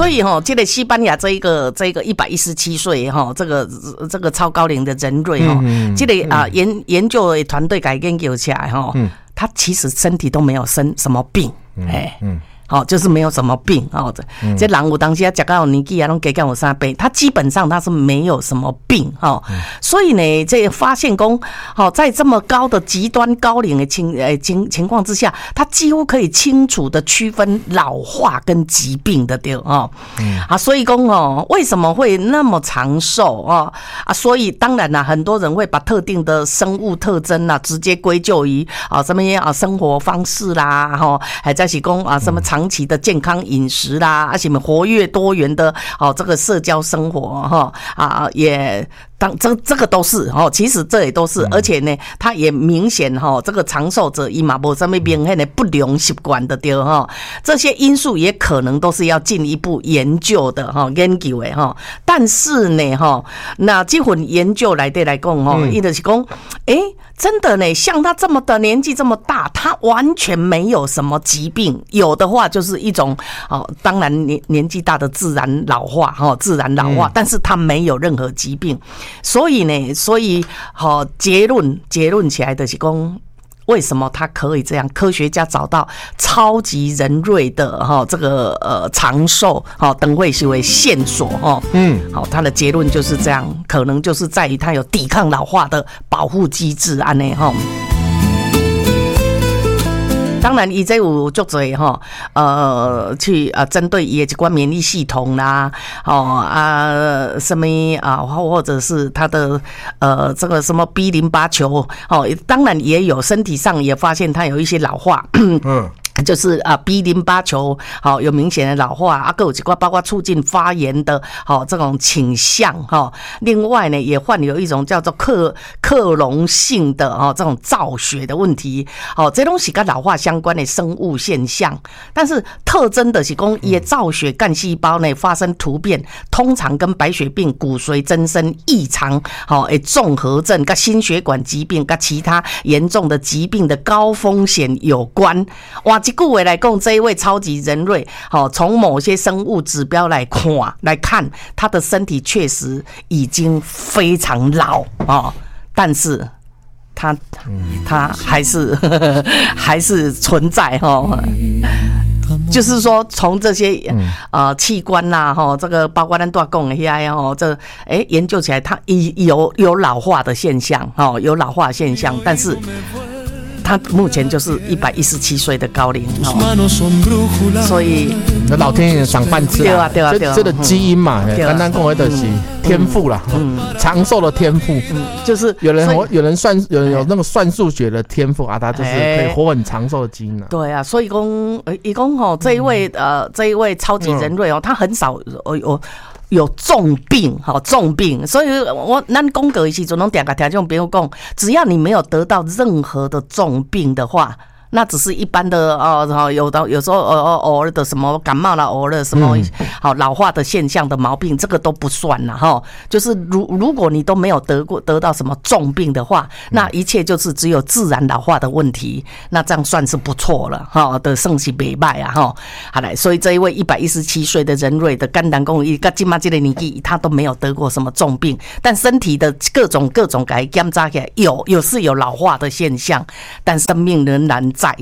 所以这个西班牙这一个117岁这个超高龄的人瑞这个研究的团队给研究起来他其实身体都没有生什么病，就是没有什么病这人有当时吃到年纪都加有3倍，他基本上他是没有什么病所以呢，这发现说在这么高的极端高龄的情况之下，他几乎可以清楚的区分老化跟疾病的对所以说为什么会那么长寿所以当然啦，很多人会把特定的生物特征直接归咎于什么生活方式啦还在是说什么长期的健康饮食啦，什么活跃多元的这个社交生活也这个都是其实这也都是，而且呢，它也明显这个长寿者伊嘛无什么明显的不良习惯的对这些因素也可能都是要进一步研究的研究的但是呢那这份研究来讲伊就是讲真的呢，像他这么的年纪这么大，他完全没有什么疾病，有的话就是一种当然年纪大的自然老化但是他没有任何疾病。所以结论起来的是说，为什么他可以这样？科学家找到超级人瑞的这个长寿等会是为线索他的结论就是这样，可能就是在于他有抵抗老化的保护机制安内当然，伊这有足多去针对伊的一关免疫系统啦，什么或者是他的这个什么 B 淋巴球当然也有身体上也发现他有一些老化就是B 淋巴球有明显的老化还有一些包括促进发炎的这种倾向另外呢也患有一种叫做克隆性的这种造血的问题这东西跟老化相关的生物现象，但是特征的是说也造血干细胞呢发生突变，通常跟白血病、骨髓增生异常综合症跟心血管疾病跟其他严重的疾病的高风险有关。一句话来讲，这一位超级人瑞从某些生物指标来看他的身体确实已经非常老但是他还是存在就是说从这些器官啦这个包括咱大讲的遐这研究起来他有老化的现象有老化现象，但是他目前就是117岁的高龄所以老天爷赏饭吃这个基因嘛，简单讲就是天赋啦长寿的天赋就是有人有那个算数学的天赋他就是可以活很长寿的基因对啊，所以说这一位超级人瑞他很少有重病所以咱讲过的时候拢常常听众朋友讲，只要你没有得到任何的重病的话，那只是一般的有时候偶尔的什么感冒啦，偶尔的什么老化的现象的毛病，这个都不算啦就是如果你都没有得到什么重病的话，那一切就是只有自然老化的问题，那这样算是不错了的算是不错好来，所以这一位117岁的人瑞的肝胆功能，到现在这个年纪他都没有得过什么重病，但身体的各种给他检查起来有老化的现象，但生命仍然